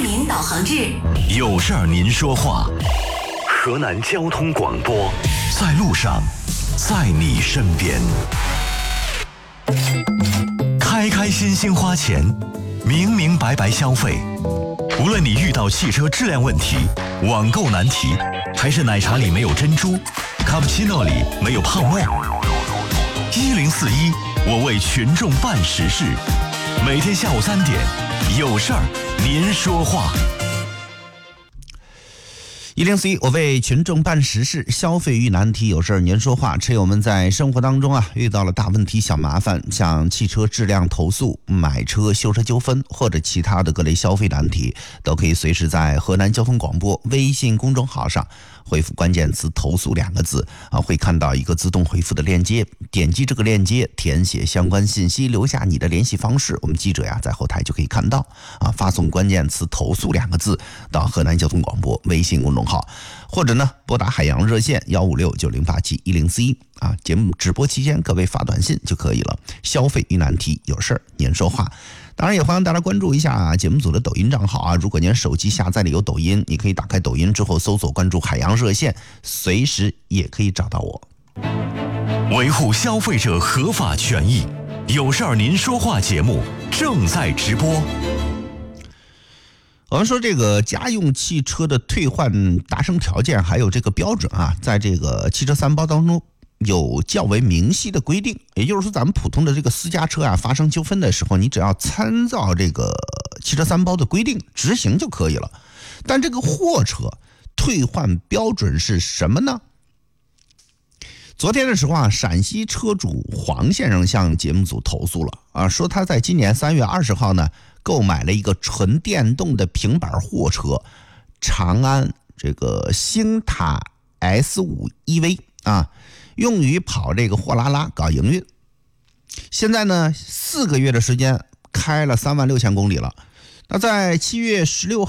为您导航至有事儿您说话。河南交通广播，在路上，在你身边。开开心心花钱，明明白白消费。无论你遇到汽车质量问题、网购难题，还是奶茶里没有珍珠，卡布奇诺里没有泡沫，1041，我为群众办实事。每天下午3点，有事儿您说话。 1041，我为群众办实事，消费遇难题，有事儿您说话。车友们在生活当中遇到了大问题、小麻烦，像汽车质量投诉、买车、修车纠纷或者其他的各类消费难题，都可以随时在河南交通广播微信公众号上回复关键词“投诉”2个字会看到一个自动回复的链接，点击这个链接，填写相关信息，留下你的联系方式，我们记者在后台就可以看到发送关键词“投诉”2个字到河南交通广播微信公众号，或者拨打海洋热线15690871041节目直播期间各位发短信就可以了。消费遇难题，有事儿您说话。当然也欢迎大家关注一下节目组的抖音账号如果您手机下载里有抖音，你可以打开抖音之后搜索关注海洋热线，随时也可以找到我。 维护消费者合法权益，有事儿您说话节目正在直播。 我们说这个家用汽车的退换达成条件还有这个标准在这个汽车三包当中有较为明细的规定，也就是说咱们普通的这个私家车发生纠纷的时候，你只要参照这个汽车三包的规定执行就可以了。但这个货车退换标准是什么呢？昨天的时候陕西车主黄先生向节目组投诉了说他在今年3月20号呢购买了一个纯电动的平板货车长安这个星塔 S5 EV用于跑这个货拉拉搞营运。现在呢4个月的时间开了36000公里了。那在7月16号